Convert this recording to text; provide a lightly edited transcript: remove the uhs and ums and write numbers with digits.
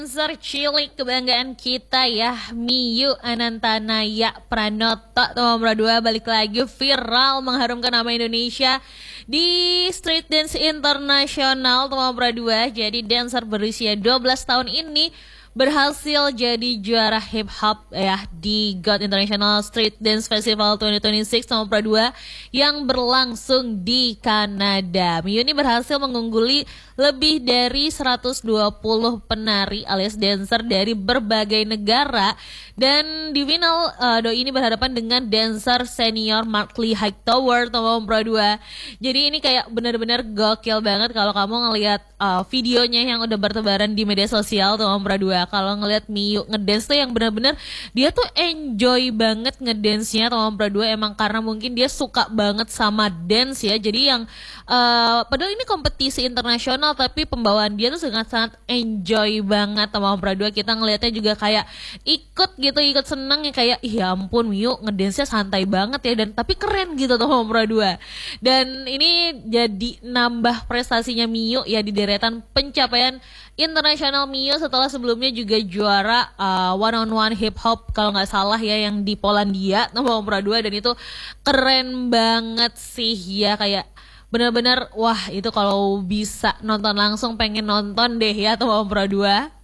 Dancer cilik kebanggaan kita ya, Miyu Anantanaya Pranoto nomor 2 balik lagi viral mengharumkan nama Indonesia di Street Dance Internasional nomor 2. Jadi dancer berusia 12 tahun ini berhasil jadi juara hip hop ya di GOAT International Street Dance Festival 2026 nomor 2 yang berlangsung di Kanada. Miyu ini berhasil mengungguli lebih dari 120 penari alias dancer dari berbagai negara, dan di final Doi ini berhadapan dengan dancer senior Mark Lee Hightower nomor 2. Jadi ini kayak benar-benar gokil banget kalau kamu ngelihat videonya yang udah bertebaran di media sosial nomor 2. Kalau ngelihat Miyu ngedance tuh yang benar-benar dia tuh enjoy banget ngedance-nya nomor 2, emang karena mungkin dia suka banget sama dance ya. Jadi yang padahal ini kompetisi internasional tapi pembawaan dia tuh sangat-sangat enjoy banget nomor 2. Kita ngelihatnya juga kayak ikut seneng ya, kayak ya ampun Miyu ngedance-nya santai banget ya, dan tapi keren gitu nomor 2. Dan ini jadi nambah prestasinya Miyu ya di deretan pencapaian internasional Miyu setelah sebelumnya juga juara one on one hip hop kalau nggak salah ya yang di Polandia nomor 2, dan itu keren banget sih ya, kayak benar-benar wah itu kalau bisa nonton langsung pengen nonton deh ya nomor 2.